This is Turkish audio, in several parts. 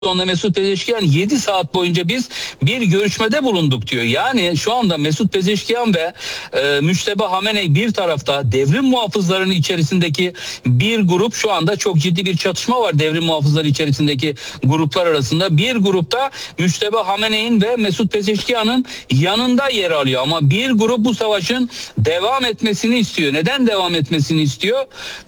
Sonra Mesut Pezeşkiyan 7 saat boyunca biz bir görüşmede bulunduk diyor. Yani şu anda Mesut Pezeşkiyan ve Müştebe Hamenei bir tarafta, devrim muhafızlarının içerisindeki bir grup, şu anda çok ciddi bir çatışma var devrim muhafızları içerisindeki gruplar arasında. Bir grupta Müştebe Hamenei'nin ve Mesut Pezeşkiyan'ın yanında yer alıyor. Ama bir grup bu savaşın devam etmesini istiyor. Neden devam etmesini istiyor?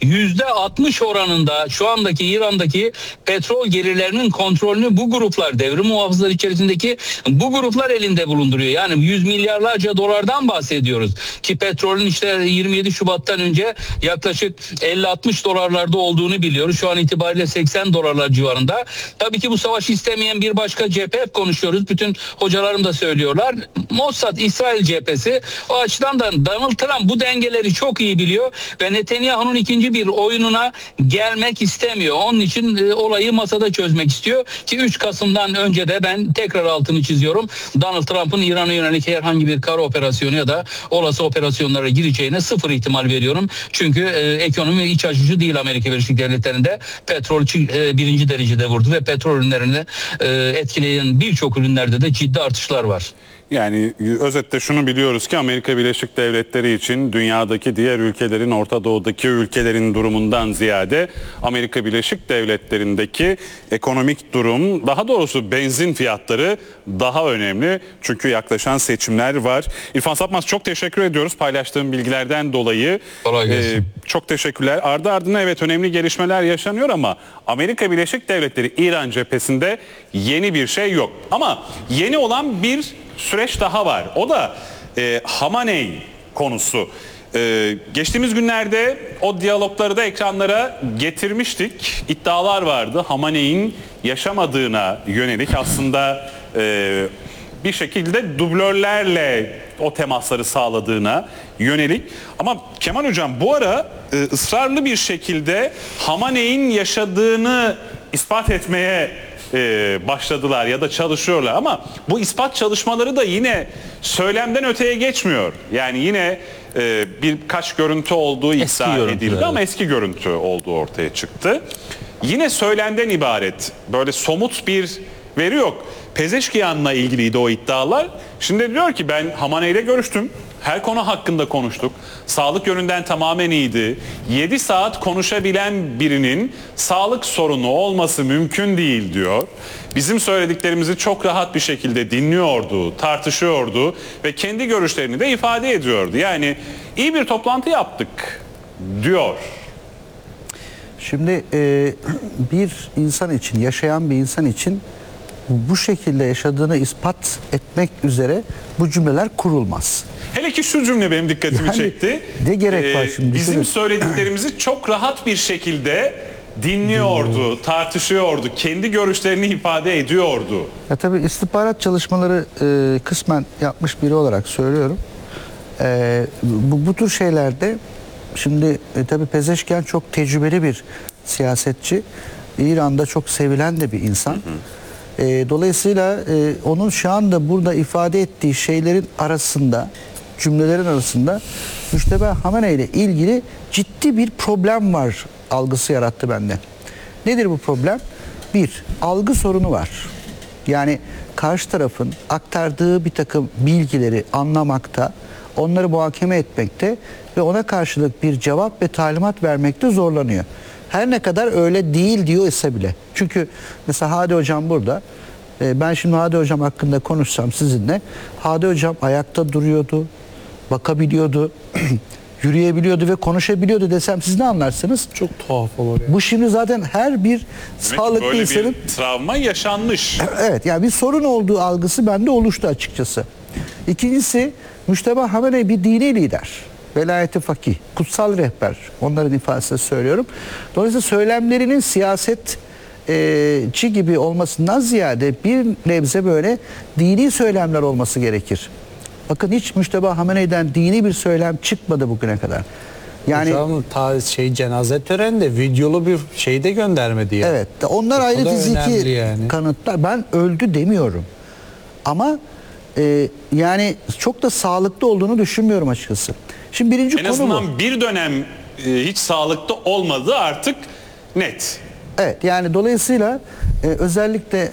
%60 oranında şu andaki İran'daki petrol gelirlerinin kontrolünü bu gruplar, devrim muhafızları içerisindeki bu gruplar elinde bulunduruyor. Yani 100 milyarlarca dolardan bahsediyoruz. Ki petrolün işte 27 Şubat'tan önce yaklaşık 50-60 dolarlarda olduğunu biliyoruz. Şu an itibariyle 80 dolarlar civarında. Tabii ki bu savaşı istemeyen bir başka cephe, hep konuşuyoruz. Bütün hocalarım da söylüyorlar. Mossad, İsrail cephesi. O açıdan da Donald Trump bu dengeleri çok iyi biliyor ve Netanyahu'nun ikinci bir oyununa gelmek istemiyor. Onun için olayı masada çözmek istiyor. Ki 3 Kasım'dan önce de ben tekrar altını çiziyorum. Donald Trump'ın İran'a yönelik herhangi bir kara operasyonu ya da olası operasyonlara gireceğine sıfır ihtimal veriyorum. Çünkü ekonomi iç açıcı değil Amerika Birleşik Devletleri'nde. Petrol birinci derecede vurdu ve petrol ürünlerini etkileyen birçok ürünlerde de ciddi artışlar var. Yani özetle şunu biliyoruz ki Amerika Birleşik Devletleri için dünyadaki diğer ülkelerin, Orta Doğu'daki ülkelerin durumundan ziyade Amerika Birleşik Devletleri'ndeki ekonomik durum, daha doğrusu benzin fiyatları daha önemli. Çünkü yaklaşan seçimler var. İrfan Sapmaz, çok teşekkür ediyoruz paylaştığım bilgilerden dolayı. Kolay gelsin. Çok teşekkürler. Ardı ardına evet önemli gelişmeler yaşanıyor ama Amerika Birleşik Devletleri İran cephesinde yeni bir şey yok. Ama yeni olan bir süreç daha var. O da Hamenei konusu. Geçtiğimiz günlerde o diyalogları da ekranlara getirmiştik. İddialar vardı. Hamenei'nin yaşamadığına yönelik, aslında bir şekilde dublörlerle o temasları sağladığına yönelik. Ama Kemal Hocam bu ara ısrarlı bir şekilde Hamenei'nin yaşadığını ispat etmeye başladılar ya da çalışıyorlar, ama bu ispat çalışmaları da yine söylemden öteye geçmiyor. Yani yine birkaç görüntü olduğu iddia edildi ama eski görüntü olduğu ortaya çıktı. Yine söylemden ibaret, böyle somut bir veri yok. Pezeşkiyan'la ilgiliydi o iddialar. Şimdi diyor ki ben Hamenei ile görüştüm. Her konu hakkında konuştuk. Sağlık yönünden tamamen iyiydi. 7 saat konuşabilen birinin sağlık sorunu olması mümkün değil diyor. Bizim söylediklerimizi çok rahat bir şekilde dinliyordu, tartışıyordu ve kendi görüşlerini de ifade ediyordu. Yani iyi bir toplantı yaptık diyor. Şimdi bir insan için, yaşayan bir insan için bu şekilde yaşadığını ispat etmek üzere bu cümleler kurulmaz. Hele ki şu cümle benim dikkatimi çekti. Ne gerek var şimdi? Bizim söylediklerimizi çok rahat bir şekilde dinliyordu, tartışıyordu, kendi görüşlerini ifade ediyordu. Ya tabii istihbarat çalışmaları kısmen yapmış biri olarak söylüyorum. Bu tür şeylerde şimdi tabii Pezeşkiyan çok tecrübeli bir siyasetçi. İran'da çok sevilen de bir insan. Dolayısıyla onun şu anda burada ifade ettiği şeylerin arasında, cümlelerin arasında Müştebe Hamenei ile ilgili ciddi bir problem var algısı yarattı bende. Nedir bu problem? Bir, algı sorunu var. Yani karşı tarafın aktardığı bir takım bilgileri anlamakta, onları muhakeme etmekte ve ona karşılık bir cevap ve talimat vermekte zorlanıyor. Her ne kadar öyle değil diyor ise bile. Çünkü mesela Hadi Hocam burada. Ben şimdi Hadi Hocam hakkında konuşsam sizinle. Hadi Hocam ayakta duruyordu, bakabiliyordu, yürüyebiliyordu ve konuşabiliyordu desem siz ne anlarsınız? Çok tuhaf olur yani. Bu şimdi zaten her bir sağlıklı böyle insanın... bir travma yaşanmış. Evet, yani bir sorun olduğu algısı bende oluştu açıkçası. İkincisi, Müştebe Hamenei bir dini lider. Velayeti fakih, kutsal rehber, onların ifadesiyle söylüyorum. Dolayısıyla söylemlerinin siyasetçi gibi olmasından ziyade bir nebze böyle dini söylemler olması gerekir. Bakın hiç Müştebe Hamenei'den dini bir söylem çıkmadı bugüne kadar. Yani hocam cenaze töreninde videolu bir şey de göndermedi ya. evet, onlar ayrı fiziki yani kanıtlar. Ben öldü demiyorum. Ama yani çok da sağlıklı olduğunu düşünmüyorum açıkçası. Şimdi birinci en konu azından bu. bir dönem hiç sağlıklı olmadığı artık net. Evet, yani dolayısıyla özellikle